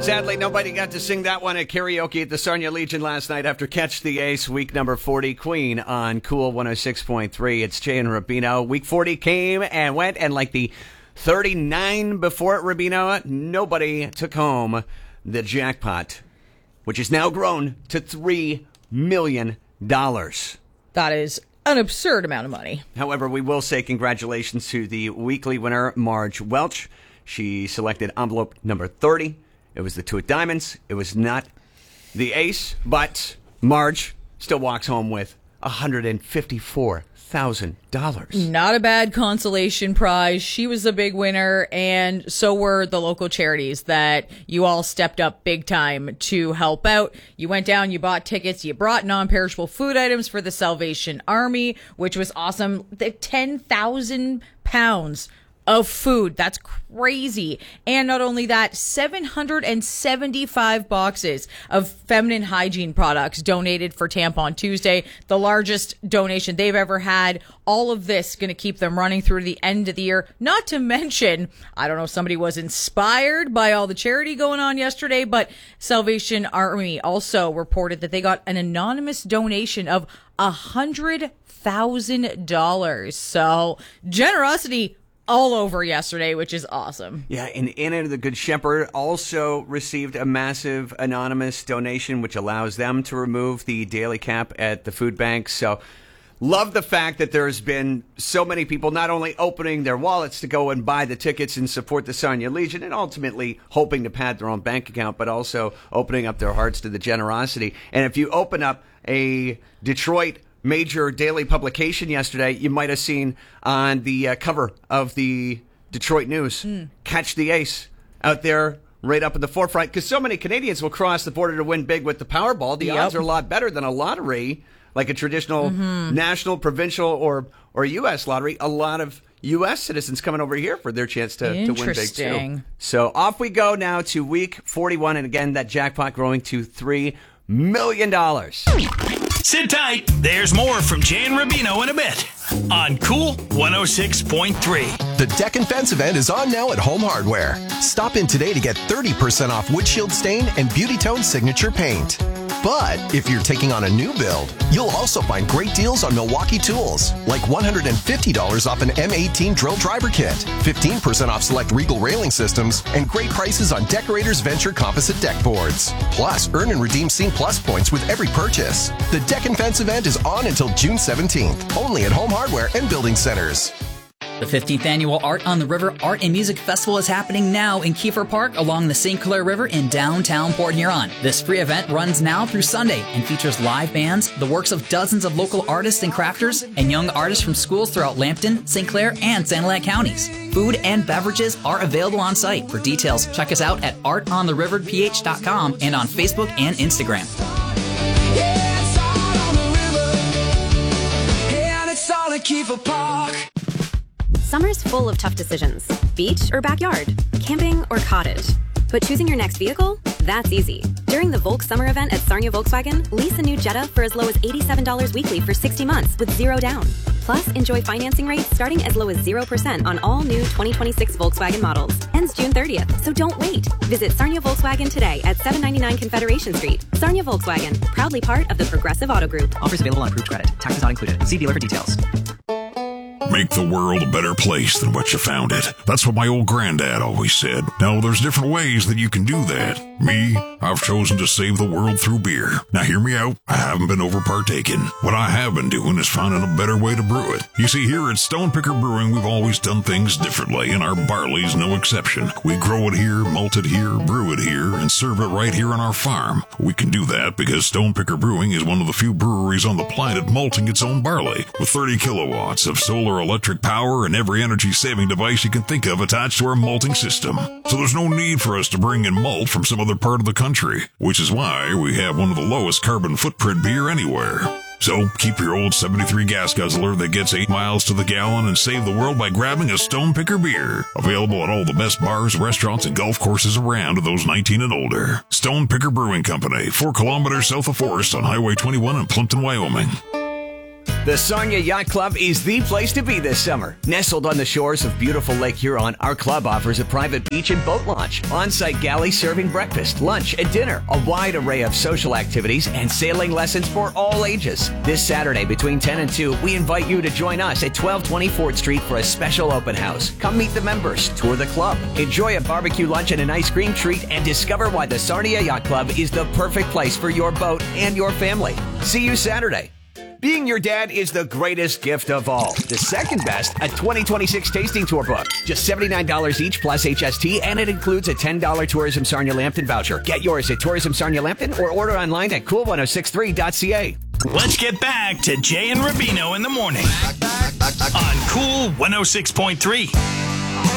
Sadly, nobody got to sing that one at karaoke at the Sarnia Legion last night after Catch the Ace, week number 40, Queen on Cool 106.3. It's Jay and Rubino. Week 40 came and went, and like the 39 before it, Rubino, nobody took home the jackpot, which has now grown to $3 million. That is an absurd amount of money. However, we will say congratulations to the weekly winner, Marge Welch. She selected envelope number 30. It was the two of diamonds. It was not the ace, but Marge still walks home with $154,000. Not a bad consolation prize. She was the big winner, and so were the local charities that you all stepped up big time to help out. You went down, you bought tickets, you brought non-perishable food items for the Salvation Army, which was awesome. 10,000 pounds of food. That's crazy. And not only that, 775 boxes of feminine hygiene products donated for Tampon Tuesday, the largest donation they've ever had. All of this going to keep them running through the end of the year. Not to mention, I don't know if somebody was inspired by all the charity going on yesterday, but Salvation Army also reported that they got an anonymous donation of $100,000. So generosity all over yesterday, which is awesome. Yeah, and Anna the Good Shepherd also received a massive anonymous donation, which allows them to remove the daily cap at the food bank. So love the fact that there's been so many people not only opening their wallets to go and buy the tickets and support the Sarnia Legion and ultimately hoping to pad their own bank account, but also opening up their hearts to the generosity. And if you open up a Detroit major daily publication yesterday, you might have seen on the cover of the Detroit News, Catch the Ace out there right up in the forefront, because so many Canadians will cross the border to win big with the Powerball. The odds are a lot better than a lottery, like a traditional national, provincial, or U.S. lottery. A lot of U.S. citizens coming over here for their chance to win big, too. So off we go now to week 41, and again, that jackpot growing to $3 million. Sit tight. There's more from Jay and Rubino in a bit on Cool 106.3. The Deck and Fence event is on now at Home Hardware. Stop in today to get 30% off windshield stain and Beauty Tone signature paint. But if you're taking on a new build, you'll also find great deals on Milwaukee tools, like $150 off an M18 drill driver kit, 15% off select Regal railing systems, and great prices on Decorators Venture composite deck boards. Plus, earn and redeem Scene Plus points with every purchase. The Deck and Fence event is on until June 17th, only at Home Hardware and Building Centers. The 15th Annual Art on the River Art and Music Festival is happening now in Kiefer Park along the St. Clair River in downtown Port Huron. This free event runs now through Sunday and features live bands, the works of dozens of local artists and crafters, and young artists from schools throughout Lambton, St. Clair, and Sanilac counties. Food and beverages are available on site. For details, check us out at artontheriverph.com and on Facebook and Instagram. Yeah, it's all on the river. Yeah, and it's all at Kiefer Park. Summer's full of tough decisions. Beach or backyard? Camping or cottage? But choosing your next vehicle? That's easy. During the Volk Summer event at Sarnia Volkswagen, lease a new Jetta for as low as $87 weekly for 60 months with zero down. Plus, enjoy financing rates starting as low as 0% on all new 2026 Volkswagen models. Ends June 30th, so don't wait. Visit Sarnia Volkswagen today at 799 Confederation Street. Sarnia Volkswagen, proudly part of the Progressive Auto Group. Offers available on approved credit. Taxes not included. See dealer for details. Make the world a better place than what you found it. That's what my old granddad always said. Now, there's different ways that you can do that. Me, I've chosen to save the world through beer. Now, hear me out. I haven't been over-partaking. What I have been doing is finding a better way to brew it. You see, here at Stone Picker Brewing, we've always done things differently, and our barley's no exception. We grow it here, malt it here, brew it here, and serve it right here on our farm. We can do that because Stone Picker Brewing is one of the few breweries on the planet malting its own barley, with 30 kilowatts of solar electric power and every energy-saving device you can think of attached to our malting system. So there's no need for us to bring in malt from some other part of the country, which is why we have one of the lowest carbon footprint beer anywhere. So keep your old 73 gas guzzler that gets 8 miles to the gallon and save the world by grabbing a Stone Picker beer. Available at all the best bars, restaurants, and golf courses around to those 19 and older. Stone Picker Brewing Company, 4 kilometers south of Forest on Highway 21 in Plimpton, Wyoming. The Sarnia Yacht Club is the place to be this summer. Nestled on the shores of beautiful Lake Huron, our club offers a private beach and boat launch, on-site galley serving breakfast, lunch, and dinner, a wide array of social activities, and sailing lessons for all ages. This Saturday between 10 and 2, we invite you to join us at 1220 Fort Street for a special open house. Come meet the members, tour the club, enjoy a barbecue lunch and an ice cream treat, and discover why the Sarnia Yacht Club is the perfect place for your boat and your family. See you Saturday. Being your dad is the greatest gift of all. The second best, a 2026 tasting tour book. Just $79 each plus HST, and it includes a $10 Tourism Sarnia Lambton voucher. Get yours at Tourism Sarnia Lambton or order online at cool1063.ca. Let's get back to Jay and Rubino in the morning on Cool 106.3.